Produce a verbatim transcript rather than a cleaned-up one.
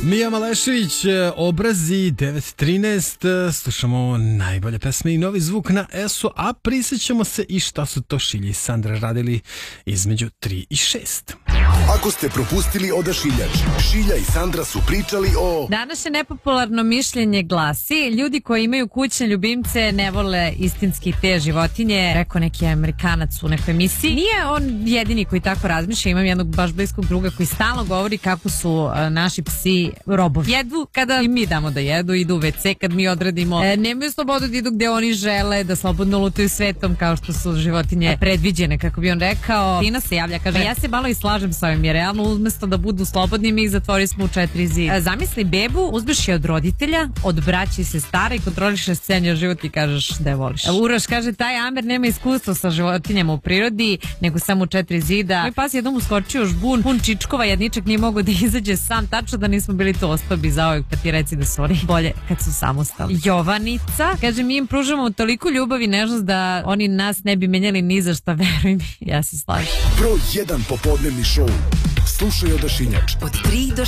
Mija Malešević, Obrazi, devet trinaest, slušamo najbolje pesme i novi zvuk na S-u, a prisjećamo se i šta su to Šilja i Sandra radili između tri i šest. Ako ste propustili Odašiljač, Šilja i Sandra su pričali o... Današnje nepopularno mišljenje glasi: ljudi koji imaju kućne ljubimce ne vole istinski te životinje, rekao neki Amerikanac u nekoj emisiji. Nije on jedini koji tako razmišlja, imam jednog baš bliskog druga koji stalno govori kako su uh, naši psi robovi. Jedu kada i mi damo da jedu, idu u ve ce kad mi odradimo, e, nemaju slobodu da idu gde oni žele, da slobodno lutaju svetom kao što su životinje predviđene, kako bi on rekao. Tina se javlja, kaže, ja se malo i slažem s ovim, jer realno umesto da budu slobodni mi ih zatvorili smo u četiri zida. E, zamisli bebu, uzmeš je od roditelja, od braće se stara i kontrolišeš cenio život i kažeš da je voliš. E, Uroš kaže, taj Amer nema iskustva sa životinjama u prirodi, nego samo u četiri zida. Moj pas jednom uskočio žbun, pun čičkova, jedničak nije mogao da izađe sam, tačno da nismo bili to ostabi za ovog, pa ti reci da su oni bolje kad su samostalni. Jovanica kaže, mi im pružamo toliko ljubav i nežnost da oni nas ne bi menjali ni za šta, veruj mi. Ja se slažem. Broj jedan popodnevni šou. Slušaj Odašiljač. Od tri do